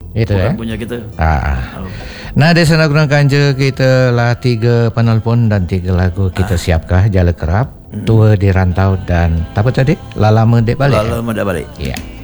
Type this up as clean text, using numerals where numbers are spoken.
Itu Bukan punya kita. Nah, di sana kurang kanja kita lah 3 penelpon dan 3 lagu kita siapkah Jala Kerap, Tua di Rantau dan apa tadi? Lama Dek Balik. Lama dah balik. Ya.